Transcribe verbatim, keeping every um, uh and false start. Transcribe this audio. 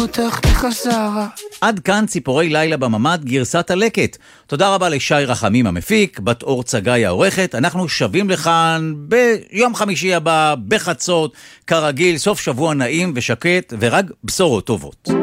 אותך בחזרה. עד כאן ציפורי לילה בממד גרסת הלקט. תודה רבה לשי רחמים המפיק, בת אור צגאי העורכת. אנחנו שבים לכאן ביום חמישי הבא בחצות, כרגיל, סוף שבוע נעים ושקט ורק בשורות טובות.